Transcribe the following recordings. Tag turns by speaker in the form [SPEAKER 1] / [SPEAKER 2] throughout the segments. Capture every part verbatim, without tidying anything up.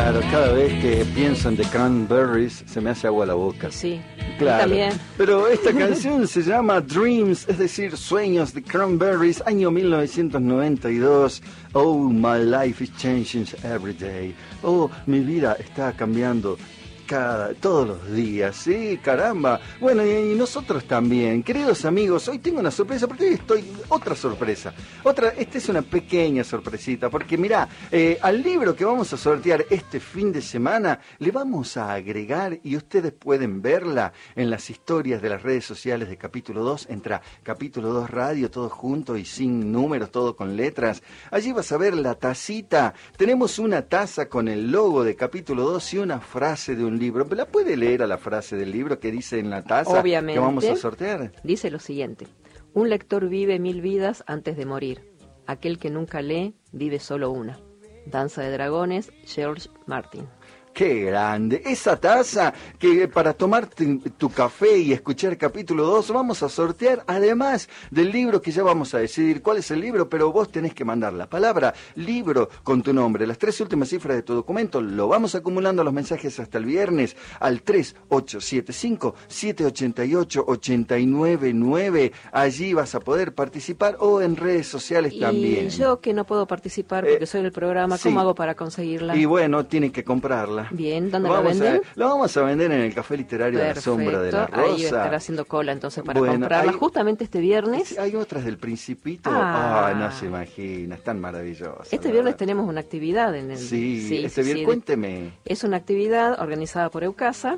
[SPEAKER 1] Claro, cada vez que pienso en The Cranberries se me hace agua la boca.
[SPEAKER 2] Sí,
[SPEAKER 1] claro.
[SPEAKER 2] También.
[SPEAKER 1] Pero esta canción se llama Dreams, es decir, Sueños de Cranberries, año mil novecientos noventa y dos. Oh, my life is changing every day. Oh, mi vida está cambiando cada, todos los días, sí, caramba. Bueno, y, y nosotros también, queridos amigos, hoy tengo una sorpresa, porque hoy estoy, otra sorpresa, otra, esta es una pequeña sorpresita, porque mirá, eh, al libro que vamos a sortear este fin de semana, le vamos a agregar, y ustedes pueden verla en las historias de las redes sociales de Capítulo dos, entra Capítulo dos Radio, todo junto y sin números, todo con letras, allí vas a ver la tacita, tenemos una taza con el logo de Capítulo dos y una frase de un libro. ¿La puede leer a la frase del libro que dice en la taza?
[SPEAKER 2] Obviamente,
[SPEAKER 1] que vamos a sortear?
[SPEAKER 2] Dice lo siguiente: un lector vive mil vidas antes de morir. Aquel que nunca lee vive solo una. Danza de Dragones, George Martin.
[SPEAKER 1] ¡Qué grande! Esa taza que para tomarte tu café y escuchar Capítulo dos vamos a sortear, además del libro que ya vamos a decidir cuál es el libro, pero vos tenés que mandar la palabra libro con tu nombre, las tres últimas cifras de tu documento, lo vamos acumulando los mensajes hasta el viernes al tres ocho siete cinco, siete ocho ocho, ocho nueve nueve. Allí vas a poder participar o en redes sociales
[SPEAKER 2] y
[SPEAKER 1] también.
[SPEAKER 2] Y yo que no puedo participar porque eh, soy del programa, ¿cómo sí. hago para conseguirla?
[SPEAKER 1] Y bueno, tienen que comprarla.
[SPEAKER 2] Bien, ¿dónde
[SPEAKER 1] lo
[SPEAKER 2] la venden?
[SPEAKER 1] A, lo vamos a vender en el Café Literario
[SPEAKER 2] Perfecto.
[SPEAKER 1] de la Sombra de la Rosa.
[SPEAKER 2] Ahí voy a estar haciendo cola entonces para
[SPEAKER 1] bueno,
[SPEAKER 2] comprarla
[SPEAKER 1] hay,
[SPEAKER 2] justamente este viernes.
[SPEAKER 1] Hay otras del Principito.
[SPEAKER 2] Ah,
[SPEAKER 1] oh, no se imagina, están maravillosas.
[SPEAKER 2] Este viernes tenemos una actividad en el...
[SPEAKER 1] Sí,
[SPEAKER 2] sí
[SPEAKER 1] este viernes, sí, cuénteme.
[SPEAKER 2] Es una actividad organizada por EUCASA,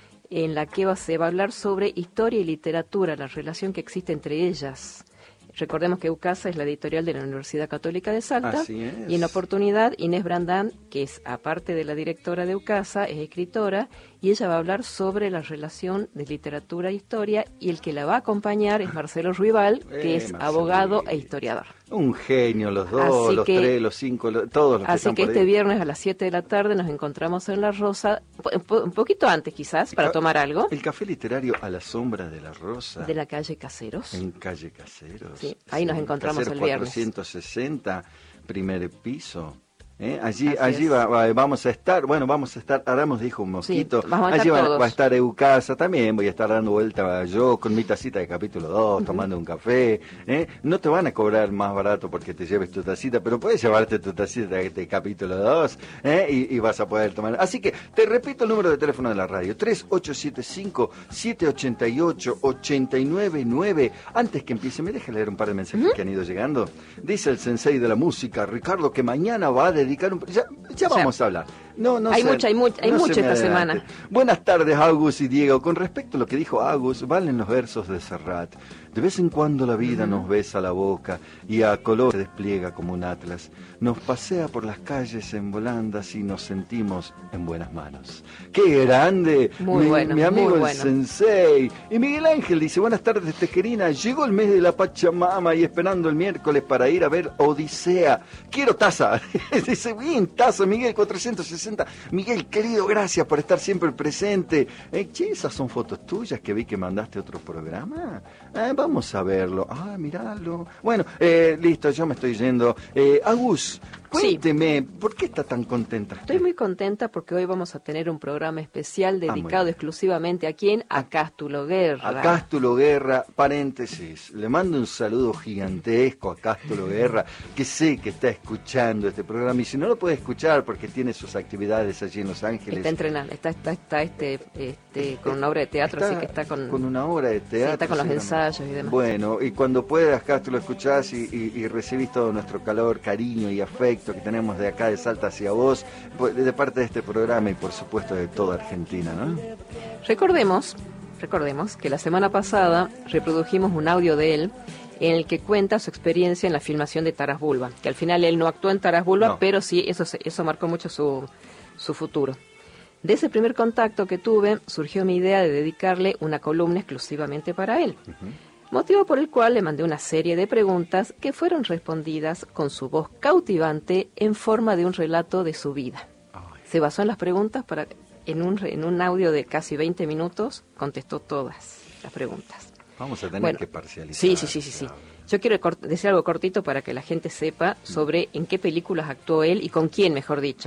[SPEAKER 2] en la que se va a hablar sobre historia y literatura, la relación que existe entre ellas. Recordemos que EUCASA es la editorial de la Universidad Católica de Salta.
[SPEAKER 1] Así es.
[SPEAKER 2] Y en oportunidad Inés Brandán, que es aparte de la directora de EUCASA, es escritora, y ella va a hablar sobre la relación de literatura e historia, y el que la va a acompañar es Marcelo Ruibal, que eh, es Marcelo. abogado e historiador.
[SPEAKER 1] Un genio los dos, así los que, tres, los cinco, los, todos los que
[SPEAKER 2] Así
[SPEAKER 1] están
[SPEAKER 2] que
[SPEAKER 1] por
[SPEAKER 2] este
[SPEAKER 1] ahí.
[SPEAKER 2] viernes a las siete de la tarde nos encontramos en La Rosa, un poquito antes quizás, para tomar algo.
[SPEAKER 1] El Café Literario a la Sombra de la Rosa.
[SPEAKER 2] De la calle Caseros.
[SPEAKER 1] En calle Caseros.
[SPEAKER 2] Sí, ahí sí, nos encontramos
[SPEAKER 1] Caseros
[SPEAKER 2] el viernes.
[SPEAKER 1] cuatrocientos sesenta, primer piso. ¿Eh? Allí, allí va, va, vamos a estar, bueno, vamos a estar, Aramos dijo un mosquito,
[SPEAKER 2] sí, vamos a
[SPEAKER 1] allí va,
[SPEAKER 2] todos.
[SPEAKER 1] va a estar EUCASA, también voy a estar dando vuelta yo con mi tacita de Capítulo dos, uh-huh. tomando un café, ¿eh? No te van a cobrar más barato porque te lleves tu tacita, pero puedes llevarte tu tacita de, de Capítulo dos, ¿eh? y, y vas a poder tomar. Así que te repito el número de teléfono de la radio, tres ocho siete cinco, siete ocho ocho, ocho nueve nueve. Antes que empiece, me deja leer un par de mensajes uh-huh. que han ido llegando. Dice el sensei de la música, Ricardo, que mañana va a dedicar un... Ya, ya vamos a hablar. No, no
[SPEAKER 2] hay
[SPEAKER 1] se,
[SPEAKER 2] mucho, hay, mucho, hay
[SPEAKER 1] no
[SPEAKER 2] mucho esta
[SPEAKER 1] adelante.
[SPEAKER 2] semana.
[SPEAKER 1] Buenas tardes, Agus y Diego. Con respecto a lo que dijo Agus, valen los versos de Serrat. De vez en cuando la vida uh-huh. nos besa la boca y a color se despliega como un atlas. Nos pasea por las calles en volandas y nos sentimos en buenas manos. ¡Qué grande!
[SPEAKER 2] Muy
[SPEAKER 1] mi,
[SPEAKER 2] bueno,
[SPEAKER 1] mi amigo
[SPEAKER 2] muy
[SPEAKER 1] el
[SPEAKER 2] bueno.
[SPEAKER 1] Sensei. Y Miguel Ángel dice, buenas tardes, Tejerina. Llegó el mes de la Pachamama y esperando el miércoles para ir a ver Odisea. Quiero taza. Dice, bien, taza, Miguel cuatrocientos sesenta. Miguel, querido, gracias por estar siempre presente. Eh, che, ¿esas son fotos tuyas que vi que mandaste a otro programa? Eh, vamos a verlo. Ah, miralo. Bueno, eh, listo, yo me estoy yendo. Eh, Agus, cuénteme, sí. ¿por qué está tan contenta?
[SPEAKER 2] Estoy muy contenta porque hoy vamos a tener un programa especial dedicado ah, exclusivamente a quién, a Cástulo Guerra.
[SPEAKER 1] A Cástulo Guerra, paréntesis, le mando un saludo gigantesco a Cástulo Guerra, que sé que está escuchando este programa, y si no lo puede escuchar porque tiene sus actividades allí en Los Ángeles.
[SPEAKER 2] Está entrenando, está, está, está este, este, con una obra de teatro,
[SPEAKER 1] está
[SPEAKER 2] así que está con...
[SPEAKER 1] Con una obra de teatro.
[SPEAKER 2] Sí, está con los ensayos y demás.
[SPEAKER 1] Bueno, y cuando puedas, Cástulo, escuchás y, y, y recibís todo nuestro calor, cariño y afecto que tenemos de acá de Salta hacia vos, de parte de este programa y por supuesto de toda Argentina, ¿no?
[SPEAKER 2] Recordemos, recordemos que la semana pasada reprodujimos un audio de él en el que cuenta su experiencia en la filmación de Taras Bulba, que al final él no actuó en Taras Bulba, no. pero sí, eso, eso marcó mucho su, su futuro. De ese primer contacto que tuve, surgió mi idea de dedicarle una columna exclusivamente para él. Uh-huh. Motivo por el cual le mandé una serie de preguntas que fueron respondidas con su voz cautivante en forma de un relato de su vida. Ay. Se basó en las preguntas para, en un, en un audio de casi veinte minutos, contestó todas las preguntas.
[SPEAKER 1] Vamos a tener
[SPEAKER 2] bueno,
[SPEAKER 1] que parcializar.
[SPEAKER 2] Sí, sí, sí, sí, sí. Yo quiero cort- decir algo cortito para que la gente sepa sobre en qué películas actuó él y con quién, mejor dicho.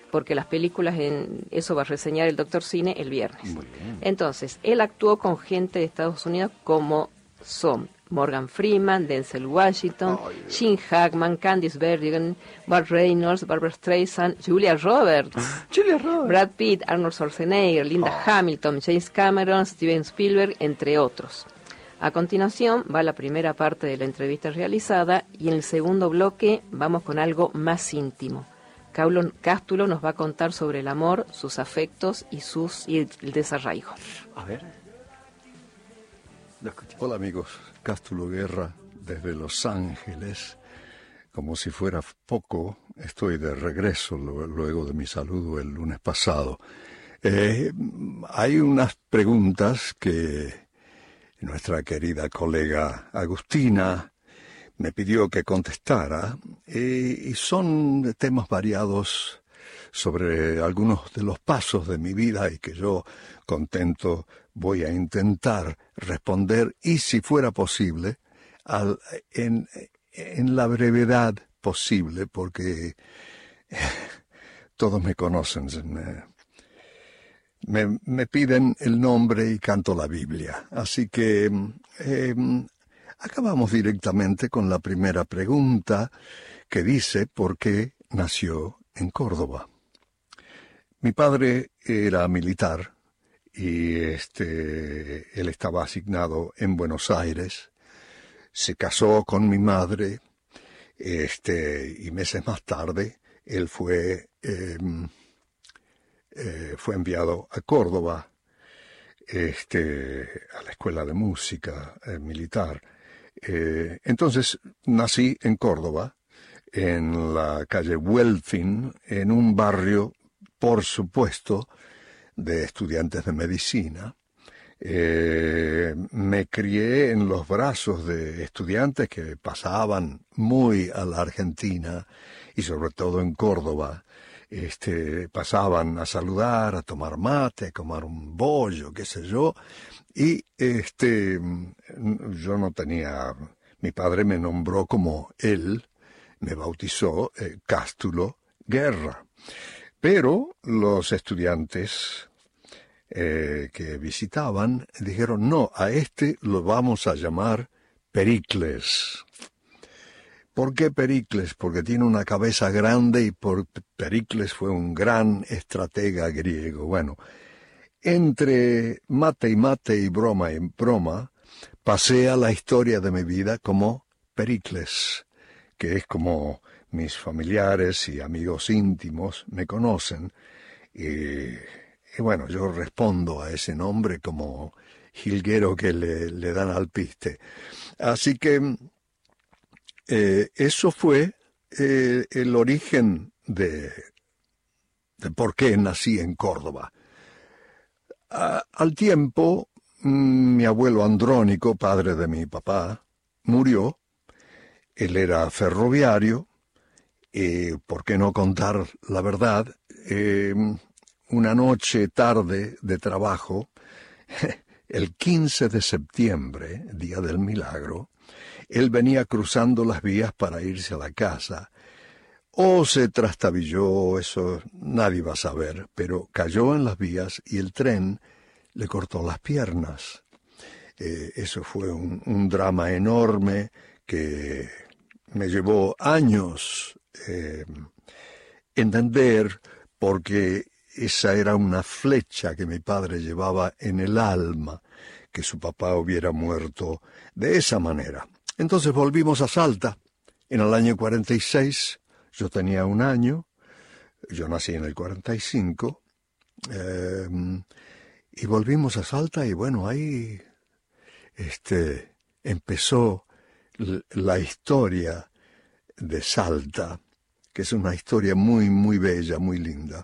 [SPEAKER 2] porque las películas, en eso va a reseñar el Doctor Cine el viernes.
[SPEAKER 1] Muy bien.
[SPEAKER 2] Entonces, él actuó con gente de Estados Unidos como son Morgan Freeman, Denzel Washington,
[SPEAKER 1] Ay,
[SPEAKER 2] Gene Hackman, Candice Bergen, Burt Reynolds, Barbara Streisand, Julia Roberts,
[SPEAKER 1] Julia Roberts,
[SPEAKER 2] Brad Pitt, Arnold Schwarzenegger, Linda
[SPEAKER 1] Oh.
[SPEAKER 2] Hamilton, James Cameron, Steven Spielberg, entre otros. A continuación va la primera parte de la entrevista realizada y en el segundo bloque vamos con algo más íntimo. Caulo- Cástulo nos va a contar sobre el amor, sus afectos y, sus, y el desarraigo.
[SPEAKER 1] A ver. Lo escuchamos.
[SPEAKER 3] Hola amigos, Cástulo Guerra desde Los Ángeles. Como si fuera poco, estoy de regreso lo- luego de mi saludo el lunes pasado. Eh, hay unas preguntas que nuestra querida colega Agustina me pidió que contestara eh, y son temas variados sobre algunos de los pasos de mi vida y que yo, contento, voy a intentar responder y, si fuera posible, al, en, en la brevedad posible, porque eh, todos me conocen, me, me, me piden el nombre y canto la Biblia. Así que eh, acabamos directamente con la primera pregunta, que dice ¿por qué nació en Córdoba? Mi padre era militar y este, él estaba asignado en Buenos Aires. Se casó con mi madre este, y meses más tarde él fue, eh, eh, fue enviado a Córdoba, este, a la escuela de música eh, militar. Eh, entonces nací en Córdoba, en la calle Huelfin, en un barrio, por supuesto, de estudiantes de medicina. Eh, me crié en los brazos de estudiantes que pasaban muy a la Argentina y sobre todo en Córdoba. Este, pasaban a saludar, a tomar mate, a comer un bollo, qué sé yo. Y este, yo no tenía, mi padre me nombró como él, me bautizó eh, Cástulo Guerra. Pero los estudiantes eh, que visitaban dijeron, no, a este lo vamos a llamar Pericles. ¿Por qué Pericles? Porque tiene una cabeza grande y por Pericles fue un gran estratega griego. Bueno, entre mate y mate y broma y broma, pasé a la historia de mi vida como Pericles, que es como mis familiares y amigos íntimos me conocen. Y, y bueno, yo respondo a ese nombre como jilguero que le, le dan al piste. Así que eh, eso fue eh, el origen de, de por qué nací en Córdoba. A, al tiempo, mi abuelo Andrónico, padre de mi papá, murió. Él era ferroviario. Y, ¿por qué no contar la verdad? Eh, una noche tarde de trabajo, el quince de septiembre, día del milagro, él venía cruzando las vías para irse a la casa. O se trastabilló, eso nadie va a saber, pero cayó en las vías y el tren le cortó las piernas. Eh, eso fue un, un drama enorme que me llevó años Eh, entender, porque esa era una flecha que mi padre llevaba en el alma, que su papá hubiera muerto de esa manera. Entonces volvimos a Salta, en el año cuarenta y seis, yo tenía un año, yo nací en el cuarenta y cinco, eh, y volvimos a Salta y bueno, ahí este, empezó l- la historia de Salta, que es una historia muy, muy bella, muy linda.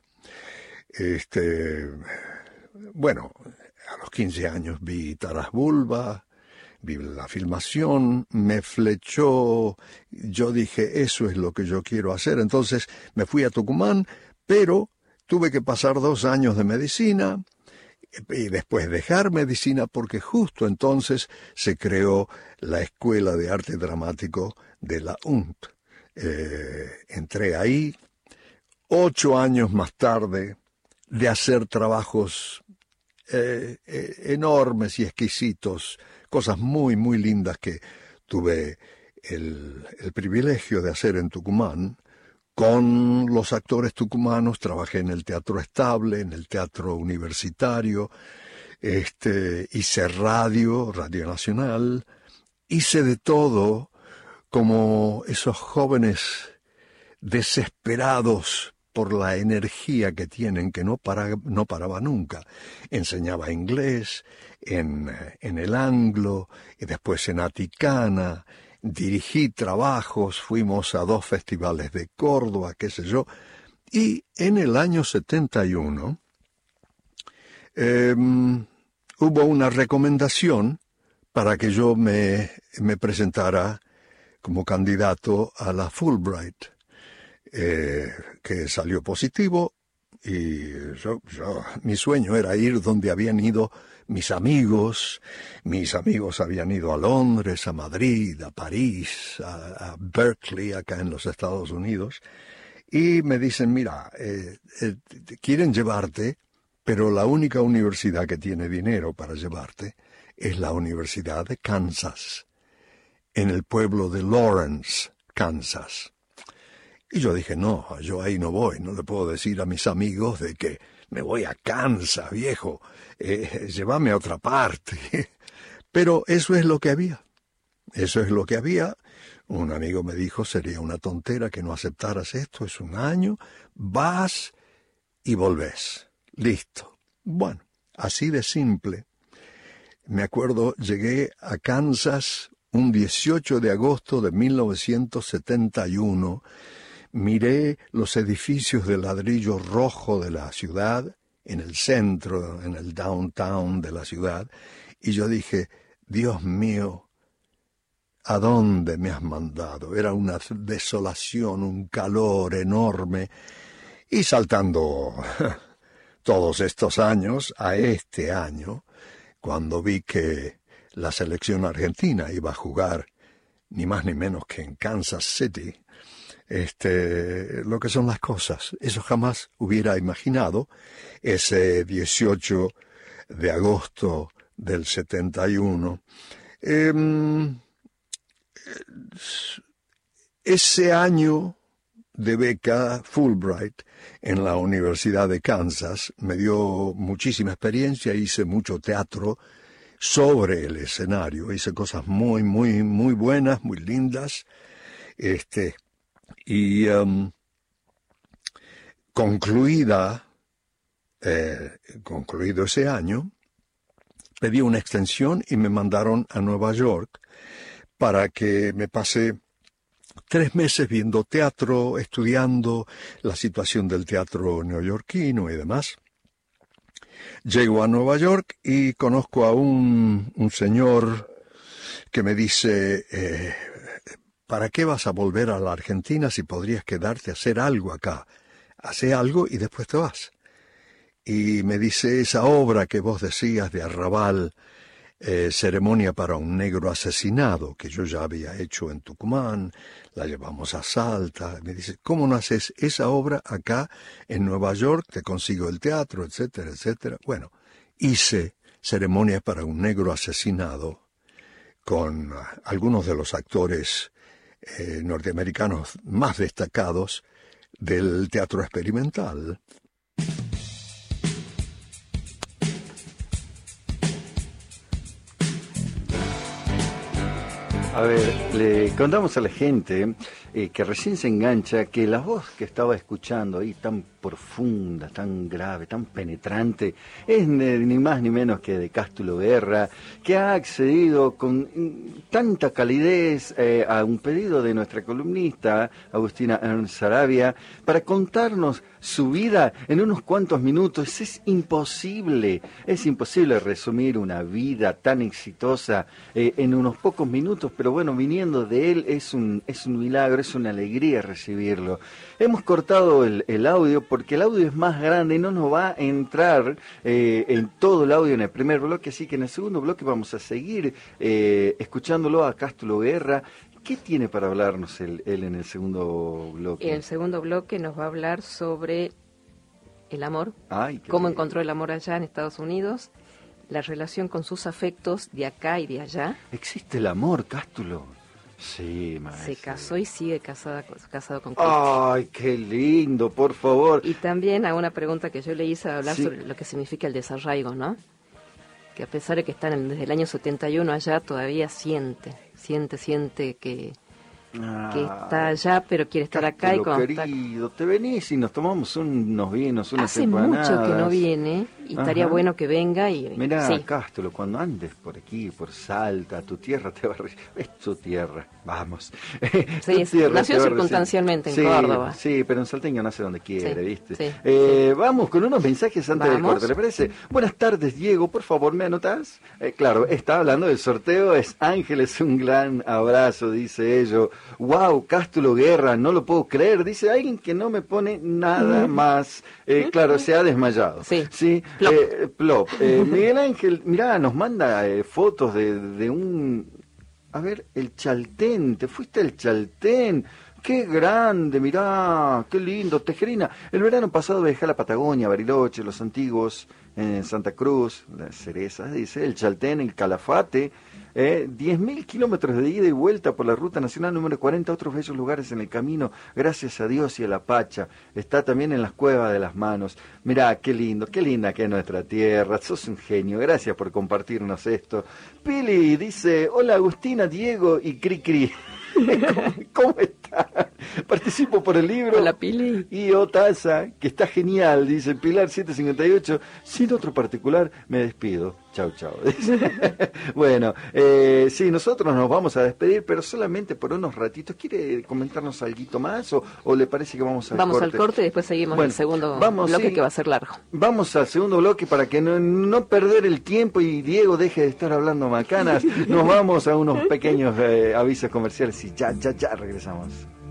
[SPEAKER 3] Este, bueno, a los quince años vi Taras Bulba, vi la filmación, me flechó, yo dije, eso es lo que yo quiero hacer. Entonces me fui a Tucumán, pero tuve que pasar dos años de medicina y después dejar medicina porque justo entonces se creó la Escuela de Arte Dramático de la U N T. Eh, entré ahí, ocho años más tarde, de hacer trabajos eh, eh, enormes y exquisitos, cosas muy, muy lindas que tuve el, el privilegio de hacer en Tucumán. Con los actores tucumanos trabajé en el Teatro Estable, en el Teatro Universitario, este, hice radio, Radio Nacional, hice de todo como esos jóvenes desesperados por la energía que tienen, que no, para, no paraba nunca. Enseñaba inglés en, en el Anglo, y después en Aticana, dirigí trabajos, fuimos a dos festivales de Córdoba, qué sé yo, y en el año setenta y uno eh, hubo una recomendación para que yo me, me presentara como candidato a la Fulbright, eh, que salió positivo, y yo, yo, mi sueño era ir donde habían ido mis amigos. Mis amigos habían ido a Londres, a Madrid, a París, a, a Berkeley, acá en los Estados Unidos, y me dicen, mira, eh, eh, quieren llevarte, pero la única universidad que tiene dinero para llevarte es la Universidad de Kansas, en el pueblo de Lawrence, Kansas. Y yo dije, no, yo ahí no voy, no le puedo decir a mis amigos de que me voy a Kansas, viejo, eh, llévame a otra parte. Pero eso es lo que había, eso es lo que había. Un amigo me dijo, sería una tontera que no aceptaras esto, es un año, vas y volvés, listo. Bueno, así de simple. Me acuerdo, llegué a Kansas un dieciocho de agosto de mil novecientos setenta y uno, miré los edificios de ladrillo rojo de la ciudad, en el centro, en el downtown de la ciudad, y yo dije, Dios mío, ¿a dónde me has mandado? Era una desolación, un calor enorme, y saltando todos estos años a este año, cuando vi que la selección argentina iba a jugar ni más ni menos que en Kansas City, este, lo que son las cosas. Eso jamás hubiera imaginado, ese dieciocho de agosto del setenta y uno. Eh, ese año de beca Fulbright en la Universidad de Kansas me dio muchísima experiencia, hice mucho teatro sobre el escenario, hice cosas muy, muy, muy buenas, muy lindas, este, y um, concluida, eh, concluido ese año, pedí una extensión y me mandaron a Nueva York para que me pase tres meses viendo teatro, estudiando la situación del teatro neoyorquino y demás. Llego a Nueva York y conozco a un, un señor que me dice, eh, ¿para qué vas a volver a la Argentina si podrías quedarte a hacer algo acá? Hace algo y después te vas. Y me dice, esa obra que vos decías de Arrabal, eh, Ceremonia para un negro asesinado, que yo ya había hecho en Tucumán, la llevamos a Salta. Me dice, ¿cómo no haces esa obra acá en Nueva York? Te consigo el teatro, etcétera, etcétera. Bueno, hice Ceremonia para un negro asesinado con uh, algunos de los actores eh, norteamericanos más destacados del teatro experimental.
[SPEAKER 1] A ver, le contamos a la gente eh, que recién se engancha que la voz que estaba escuchando ahí tan profunda, tan grave, tan penetrante, es de, ni más ni menos que de Cástulo Guerra, que ha accedido con tanta calidez eh, a un pedido de nuestra columnista Agustina Ernst Sarabia para contarnos su vida en unos cuantos minutos. Es imposible, es imposible resumir una vida tan exitosa eh, en unos pocos minutos, pero bueno, viniendo de él es un, es un milagro, es una alegría recibirlo. Hemos cortado el, el audio porque el audio es más grande y no nos va a entrar eh, en todo el audio en el primer bloque, así que en el segundo bloque vamos a seguir eh, escuchándolo a Cástulo Guerra, ¿Qué tiene para hablarnos él, él en el segundo bloque?
[SPEAKER 2] En el segundo bloque nos va a hablar sobre el amor,
[SPEAKER 1] Ay,
[SPEAKER 2] cómo
[SPEAKER 1] bien.
[SPEAKER 2] encontró el amor allá en Estados Unidos, la relación con sus afectos de acá y de allá.
[SPEAKER 1] ¿Existe el amor, Cástulo? Sí, maestro.
[SPEAKER 2] Se casó y sigue casada, casado con Cristi.
[SPEAKER 1] Ay, qué lindo, por favor.
[SPEAKER 2] Y también a una pregunta que yo le hice a hablar
[SPEAKER 1] Sí.
[SPEAKER 2] sobre lo que significa el desarraigo, ¿no? Que a pesar de que están en- desde el año setenta y uno allá, todavía siente, siente, siente que, que está allá, pero quiere estar acá. Y
[SPEAKER 1] Cástulo,
[SPEAKER 2] cuando está-
[SPEAKER 1] querido, te venís y nos tomamos unos vinos, unas
[SPEAKER 2] hace
[SPEAKER 1] empanadas.
[SPEAKER 2] mucho que no viene y estaría
[SPEAKER 1] Ajá.
[SPEAKER 2] bueno que venga. Y
[SPEAKER 1] Mirá,
[SPEAKER 2] sí.
[SPEAKER 1] Cástulo, cuando andes por aquí, por Salta, tu tierra te va a recibir. Es tu tierra, vamos. Tu
[SPEAKER 2] es-
[SPEAKER 1] tierra
[SPEAKER 2] nació
[SPEAKER 1] te va a
[SPEAKER 2] circunstancialmente en
[SPEAKER 1] recibir. Sí,
[SPEAKER 2] Córdoba.
[SPEAKER 1] Sí, pero en salteño nace donde quiere,
[SPEAKER 2] Sí,
[SPEAKER 1] ¿viste?
[SPEAKER 2] sí,
[SPEAKER 1] Eh, Vamos con unos mensajes antes del
[SPEAKER 2] Vamos.
[SPEAKER 1] corte, ¿le parece? Buenas tardes, Diego, por favor, ¿me anotás? Eh, claro, está hablando del sorteo, es Ángeles, un gran abrazo, dice ello. Wow, Cástulo Guerra, no lo puedo creer, dice alguien que no me pone nada más. Eh, claro, se ha desmayado.
[SPEAKER 2] Sí.
[SPEAKER 1] Sí,
[SPEAKER 2] Plop.
[SPEAKER 1] eh, plop. Eh, Miguel Ángel, mirá, nos manda eh, fotos de, de un... A ver, el Chaltén, te fuiste al Chaltén. Qué grande, mirá, qué lindo, Tejerina. El verano pasado viajé a la Patagonia, Bariloche, Los Antiguos, en Santa Cruz, las cerezas, dice, el Chaltén, el Calafate, eh, diez mil kilómetros de ida y vuelta por la ruta nacional número cuarenta, otros bellos lugares en el camino, gracias a Dios y a la Pacha. Está también en las cuevas de las manos. Mirá, qué lindo, qué linda que es nuestra tierra. Sos un genio, gracias por compartirnos esto. Pili dice, hola Agustina, Diego y Cri Cri. ¿Cómo, cómo está? Participo por el libro.
[SPEAKER 2] Hola, Pili.
[SPEAKER 1] Y Otaza, que está genial, dice Pilar setecientos cincuenta y ocho. Sin otro particular, me despido. Chau, chau. Bueno, eh, sí, nosotros nos vamos a despedir, pero solamente por unos ratitos. ¿Quiere comentarnos algo más o, o le parece que vamos al
[SPEAKER 2] Vamos
[SPEAKER 1] corte?
[SPEAKER 2] al corte y después seguimos
[SPEAKER 1] Bueno,
[SPEAKER 2] el segundo
[SPEAKER 1] vamos,
[SPEAKER 2] bloque
[SPEAKER 1] sí.
[SPEAKER 2] que va a ser largo.
[SPEAKER 1] Vamos al segundo bloque para que no, no perder el tiempo y Diego deje de estar hablando macanas. Nos vamos a unos pequeños eh, avisos comerciales y ya, ya, ya regresamos.